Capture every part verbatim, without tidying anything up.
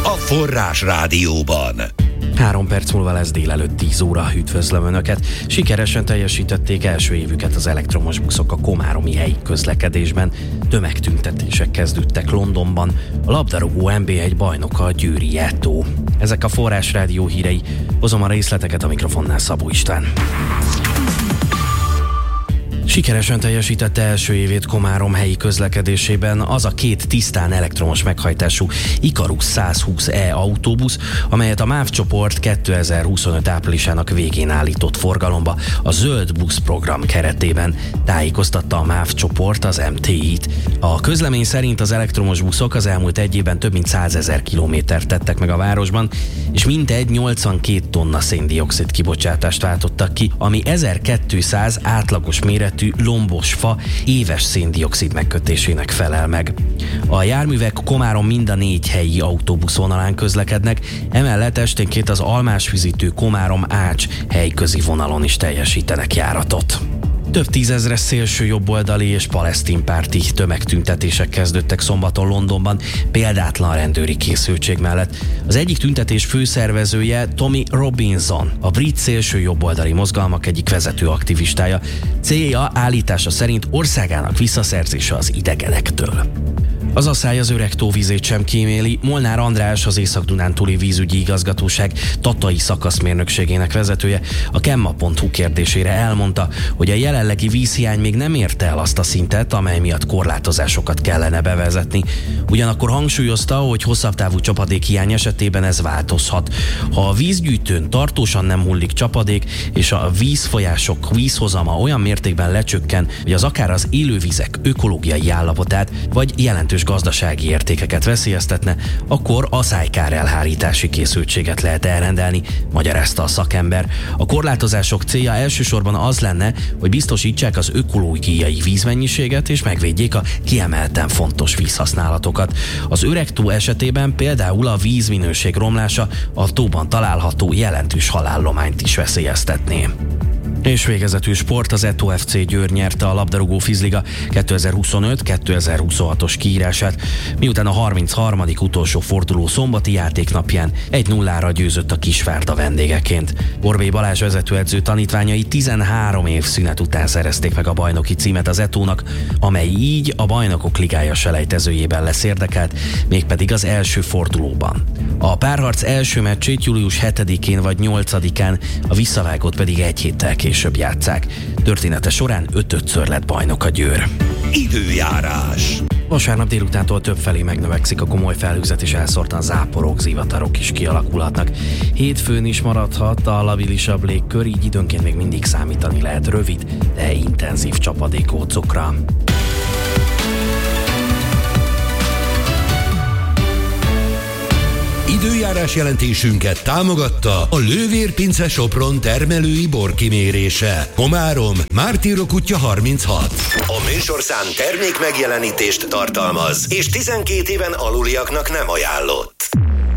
a Forrás Rádióban. Három perc múlva lesz délelőtt tíz óra. Üdvözlöm Önöket! Sikeresen teljesítették első évüket az elektromos buszok a komáromi helyi közlekedésben. Tömegtüntetések kezdődtek Londonban. A labdarúgó en bé egy bajnoka a győri Jetto. Ezek a Forrás Rádió hírei. Hozom a részleteket, a mikrofonnál Szabó István. Sikeresen teljesítette első évét Komárom helyi közlekedésében az a két tisztán elektromos meghajtású Ikarus száz húsz E autóbusz, amelyet a MÁV csoport kétezer-huszonöt áprilisának végén állított forgalomba a Zöld Busz program keretében, tájékoztatta a MÁV csoport az em té í-t. A közlemény szerint az elektromos buszok az elmúlt egy évben több mint százezer kilométert tettek meg a városban, és mintegy nyolcvankét tonna széndioxid kibocsátást váltottak ki, ami ezerkétszáz átlagos méretű lombos fa éves széndioxid megkötésének felel meg. A járművek Komárom mind a négy helyi autóbuszvonalán közlekednek, emellett esténként az Almásvizitő Komárom-Ács helyközi vonalon is teljesítenek járatot. Több tízezres szélső jobboldali és palesztinpárti tömegtüntetések kezdődtek szombaton Londonban, példátlan rendőri készültség mellett. Az egyik tüntetés főszervezője Tommy Robinson, a brit szélső jobboldali mozgalmak egyik vezető aktivistája. Célja állítása szerint országának visszaszerzése az idegenektől. Az asszály az öreg tóvizét sem kíméli. Molnár András, az Észak-Dunántúli vízügyi igazgatóság tatai szakaszmérnökségének vezetője a Kemma pont hu kérdésére elmondta, hogy a jelenlegi vízhiány még nem érte el azt a szintet, amely miatt korlátozásokat kellene bevezetni. Ugyanakkor hangsúlyozta, hogy hosszabb távú csapadékhiány esetében ez változhat. Ha a vízgyűjtőn tartósan nem hullik csapadék, és a vízfolyások vízhozama olyan mértékben lecsökken, hogy az akár az élővizek ökológiai állapotát, vagy jelentős gazdasági értékeket veszélyeztetne, akkor aszálykkár elhárítási készültséget lehet elrendelni, magyarázta a szakember. A korlátozások célja elsősorban az lenne, hogy biztosítsák az ökológiai vízmennyiséget és megvédjék a kiemelten fontos vízhasználatokat. Az öreg tó esetében például a vízminőség romlása a tóban található jelentős halállományt is veszélyeztetné. És végezetül sport, az Etó ef cé Győr nyerte a labdarúgó Fizliga kétezer-huszonöt kétezer-huszonhatos kiírását, miután a harmincharmadik utolsó forduló szombati játéknapján egy nullára győzött a Kisvárda vendégeként. Borbély Balázs vezetőedző tanítványai tizenhárom év szünet után szerezték meg a bajnoki címet az Etónak, amely így a Bajnokok Ligája selejtezőjében lesz érdekelt, mégpedig az első fordulóban. A párharc első meccsét július hetedikén vagy nyolcadikán, a visszavágót pedig egy héttel később játsszák. Története során ötödször lett bajnok a Győr. Időjárás. Vasárnap délutántól többfelé megnövekszik a komoly felhőzet, és elszórtan záporok, zivatarok is kialakulhatnak. Hétfőn is maradhat a labilisabb légkör, így időnként még mindig számítani lehet rövid, de intenzív csapadékócokra. Időjárás jelentésünket támogatta a Lővér Pince Sopron termelői borkimérése. Komárom, Mártírok útja harminchat. A műsorszám termék megjelenítést tartalmaz, és tizenkét éven aluliaknak nem ajánlott.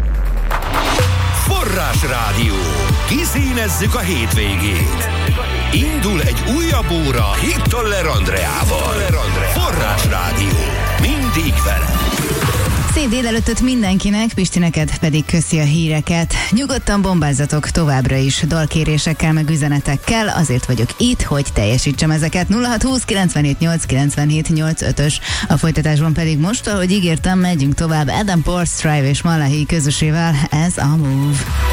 Forrás Rádió. Kiszínezzük a hétvégét. Indul egy újabb óra Hittoller Andreával. Forrás Rádió. Mindig vele. Szép délelőttöt mindenkinek, Pisti, neked pedig köszi a híreket. Nyugodtan bombázzatok továbbra is dalkérésekkel, meg üzenetekkel, azért vagyok itt, hogy teljesítsem ezeket. nulla hat húsz kilencvenhét nyolc kilencvenhét nyolcvanötös. A folytatásban pedig most, ahogy ígértem, megyünk tovább Adam Portstrive és Malahi közösével, ez a Move.